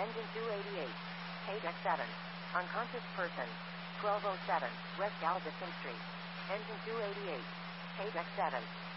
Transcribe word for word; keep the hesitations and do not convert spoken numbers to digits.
Engine two eighty-eight. K deck seven. Unconscious person. twelve oh seven, West Galveston Street. Engine two eighty-eight. K deck seven.